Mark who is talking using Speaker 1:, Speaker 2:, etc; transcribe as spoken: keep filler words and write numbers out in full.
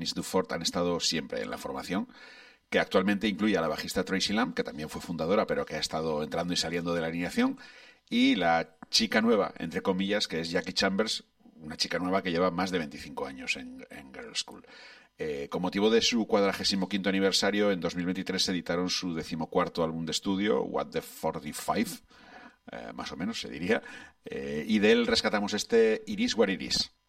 Speaker 1: Miss Dufort han estado siempre en la formación, que actualmente incluye a la bajista Tracy Lamb, que también fue fundadora, pero que ha estado entrando y saliendo de la alineación, y la chica nueva, entre comillas, que es Jackie Chambers, una chica nueva que lleva más de veinticinco años en, en Girls' School. Eh, con motivo de su cuadragésimo quinto aniversario, en dos mil veintitrés editaron su decimocuarto álbum de estudio, What the cuarenta y cinco, eh, más o menos se diría, eh, y de él rescatamos este It Is What It Is.